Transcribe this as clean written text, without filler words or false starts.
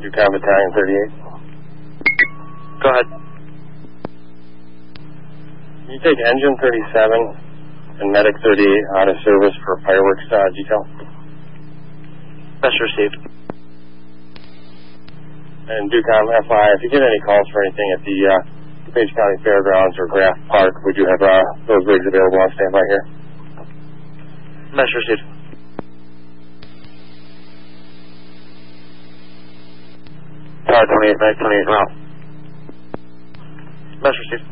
Yukon Battalion 38. Go ahead. You take Engine 37 and Medic 38 out of service for fireworks detail. Message received. And Ducom FI, if you get any calls for anything at the DuPage County Fairgrounds or Graff Park, would you have those rigs available on standby here? Message received. Tower 28, Medic 28 round. Message received.